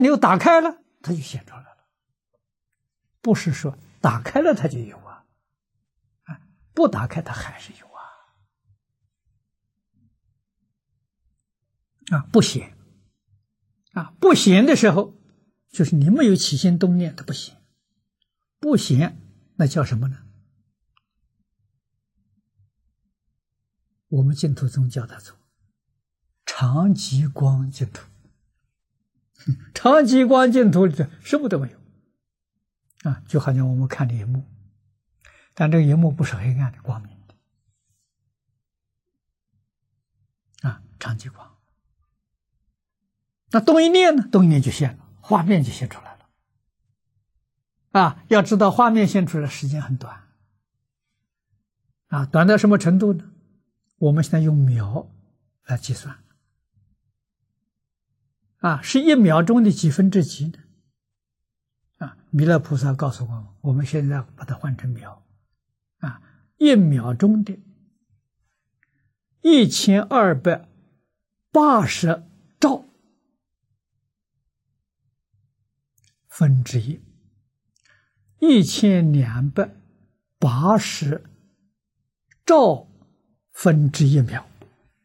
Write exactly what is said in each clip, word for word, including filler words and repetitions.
你又打开了，它就显出来了。不是说打开了它就有啊，啊，不打开它还是有啊，啊，不显，啊，不显的时候，就是你没有起心动念，它不显，不显，那叫什么呢？我们净土宗叫它做常寂光净土。常寂光净土里头什么都没有啊，就好像我们看的荧幕，但这个荧幕不是黑暗的，光明的啊，常寂光。那动一念呢？动一念就现了，画面就现出来了啊。要知道画面现出来时间很短啊，短到什么程度呢？我们现在用秒来计算啊，是一秒钟的几分之几呢？啊，弥勒菩萨告诉我们，我们现在把它换成秒啊，一秒钟的一千二百八十兆分之一，一千两百八十兆分之一秒。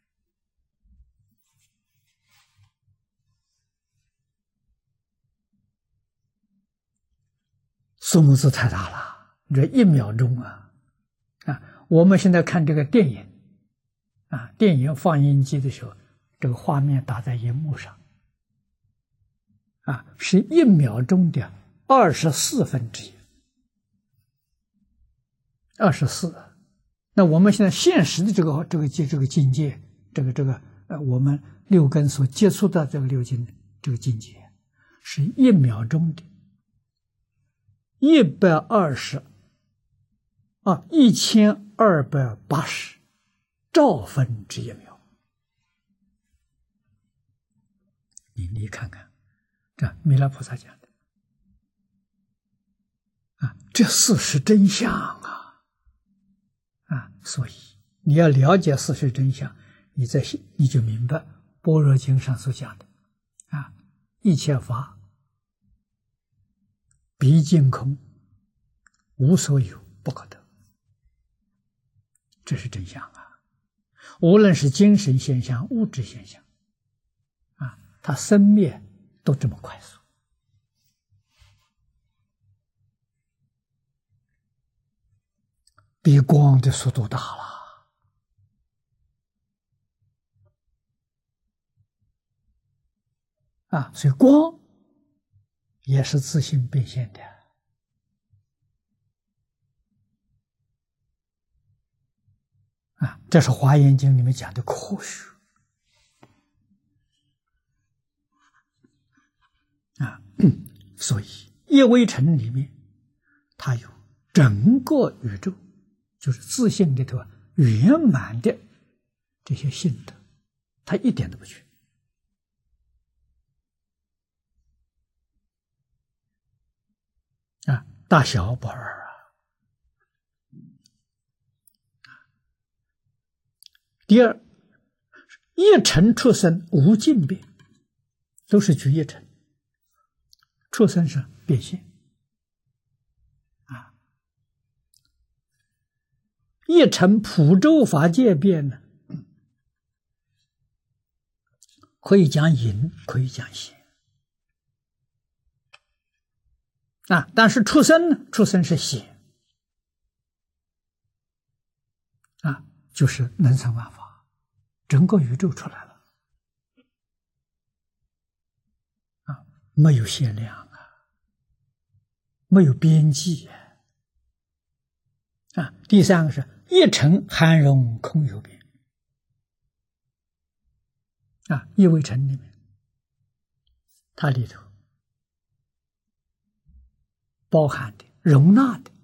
数目字太大了，这一秒钟啊啊！我们现在看这个电影啊，电影放映机的时候，这个画面打在荧幕上啊，是一秒钟的二十四分之一，二十四。那我们现在现实的这个这个这个境界，这个这个呃，我们六根所接触到这个六境这个境界，是一秒钟的一百二十啊，一千二百八十兆分之一秒。你你看看，这弥勒菩萨讲的啊，这事实真相啊啊！所以你要了解事实真相，你再你就明白《般若经》上所讲的啊，一切法毕竟空，无所有，不可得，这是真相啊！无论是精神现象、物质现象，啊，它生灭都这么快速，比光的速度大了啊！所以光也是自性变现的。啊，这是《华严经》里面讲的科学啊，所以一微尘里面，它有整个宇宙，就是自性里头圆满的这些性德，它一点都不缺啊，大小不二啊。第二，一尘出生无尽变，都是举一尘，出生是变现啊。一尘普周法界变呢，可以讲隐，可以讲显啊。但是出生呢，出生是显啊。就是能生万法，整个宇宙出来了啊，没有限量啊，没有边际啊。第三个是一尘含容空有边啊，一微尘里面，它里头包含的、容纳的。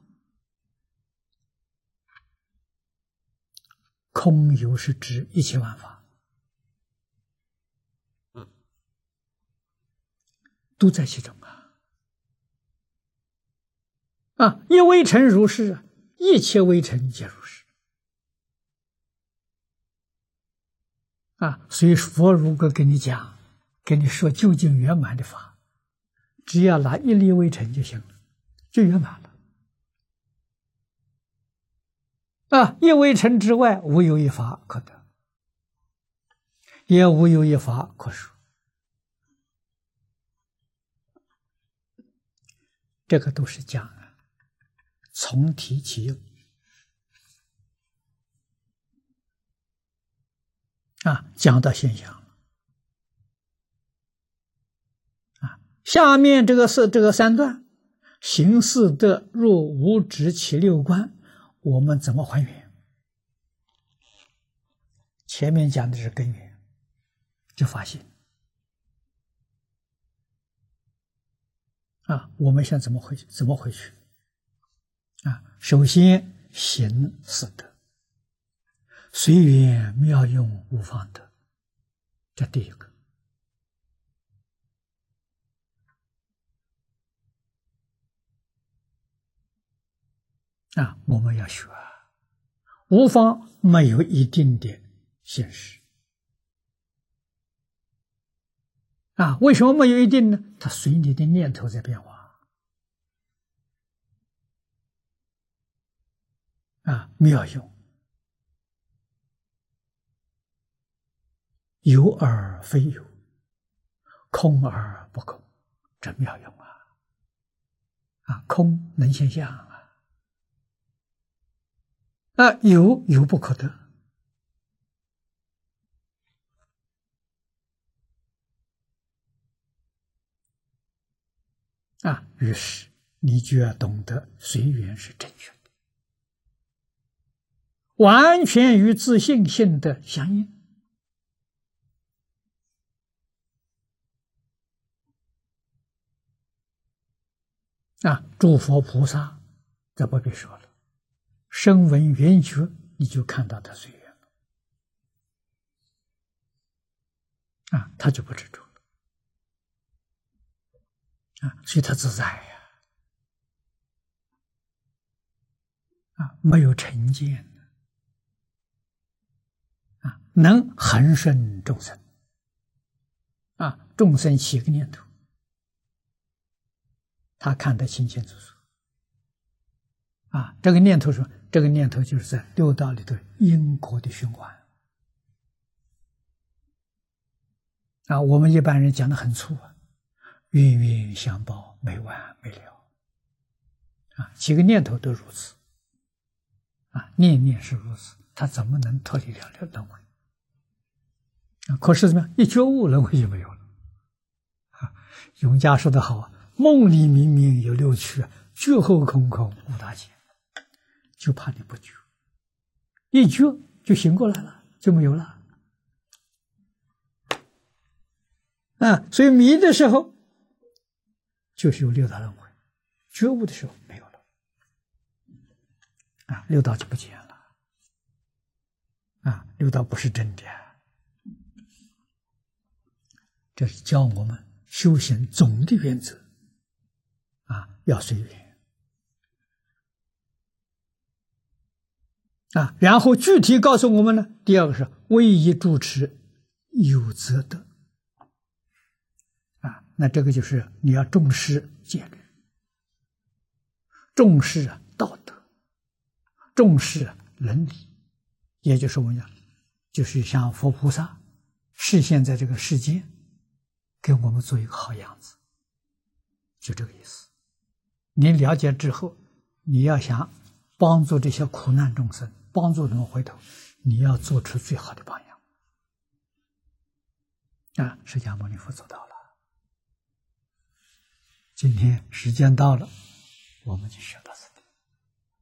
空有是指一切万法，都在其中啊！啊，一微尘如是啊，一切微尘皆如是啊！所以佛如果跟你讲，跟你说究竟圆满的法， 只要拿一粒微尘就行了，就圆满了。啊，一微尘之外，无有一法可得，也无有一法可说。这个都是讲啊，从体起用啊，讲到现象了啊。下面这个是这个三段，行四德入无执起六观，我们怎么还原？前面讲的是根源，就发心啊。我们现在怎么回去？怎么回去？啊，首先行四德，随缘妙用无方德，这第一个。啊，我们要学无方没有一定的现实啊，为什么没有一定呢？它随你的念头在变化啊，妙用有而非有，空而不空，这妙用啊！啊，空能现象啊。啊，有有不可得啊，于是你就要懂得随缘是正确的，完全与自信性的相应啊。诸佛菩萨这不必说了，声闻缘觉你就看到他随缘了啊，他就不执着了啊，所以他自在呀啊，没有成见啊，能恒顺众生啊，众生起个念头，他看得清清楚楚啊，这个念头说，这个念头就是在六道里头因果的循环啊。我们一般人讲的很粗啊，冤冤相报，没完没了啊，几个念头都如此啊，念念是如此，他怎么能脱离了轮回啊？可是怎么样？一觉悟，轮回就没有了啊。永嘉说得好啊，梦里明明有六趣，觉后空空无大千。就怕你不觉，一觉就醒过来了，就没有了啊。所以迷的时候就是有六道轮回，觉悟的时候没有了啊，六道就不见了啊，六道不是真的。这是教我们修行总的原则啊，要随缘啊，然后具体告诉我们呢，第二个是唯一主持有则得啊，那这个就是你要重视戒律，重视道德，重视伦理，也就是我们讲，就是像佛菩萨示现在这个世间，给我们做一个好样子，就这个意思。你了解之后，你要想帮助这些苦难众生，帮助他们回头，你要做出最好的榜样啊！释迦牟尼佛做到了。今天时间到了，我们就学到。